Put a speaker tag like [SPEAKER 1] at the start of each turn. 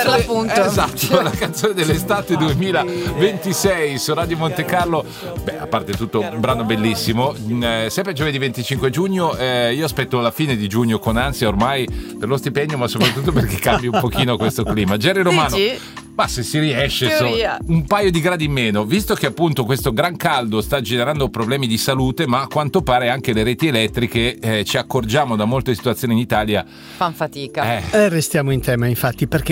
[SPEAKER 1] per l'appunto.
[SPEAKER 2] Esatto, la canzone dell'estate 2026 su Radio Monte Carlo. Beh, a parte tutto, un brano bellissimo. Sempre giovedì 25 giugno. Io aspetto la fine di giugno con ansia ormai per lo stipendio, ma soprattutto perché cambia un pochino questo clima. Jerry Romano. Ma se si riesce, un paio di gradi in meno, visto che appunto questo gran caldo sta generando problemi di salute, ma a quanto pare anche le reti elettriche, ci accorgiamo da molte situazioni in Italia
[SPEAKER 1] fan fatica.
[SPEAKER 3] Restiamo in tema, infatti, perché